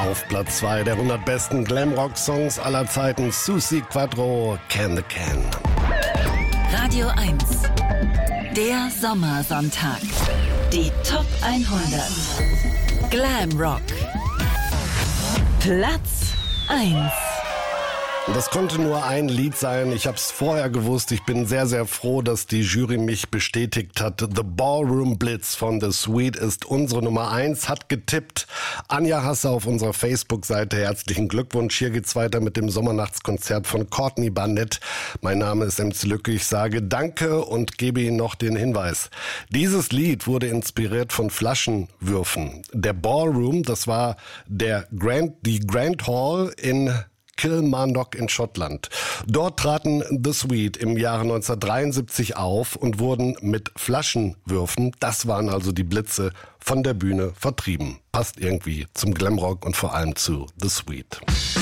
Auf Platz 2 der 100 besten Glamrock-Songs aller Zeiten, Susi Quatro, Can the Can. Radio 1, der Sommersonntag. Die Top 100. Glamrock. Platz 1. Das konnte nur ein Lied sein. Ich habe es vorher gewusst. Ich bin sehr, sehr froh, dass die Jury mich bestätigt hat. The Ballroom Blitz von The Sweet ist unsere Nummer 1. Hat getippt. Anja Hasse auf unserer Facebook-Seite. Herzlichen Glückwunsch. Hier geht's weiter mit dem Sommernachtskonzert von Courtney Barnett. Mein Name ist MC Lücke. Ich sage Danke und gebe Ihnen noch den Hinweis. Dieses Lied wurde inspiriert von Flaschenwürfen. Der Ballroom, das war die Grand Hall in Kilmarnock in Schottland. Dort traten The Sweet im Jahre 1973 auf und wurden mit Flaschenwürfen, das waren also die Blitze, von der Bühne vertrieben. Passt irgendwie zum Glamrock und vor allem zu The Sweet.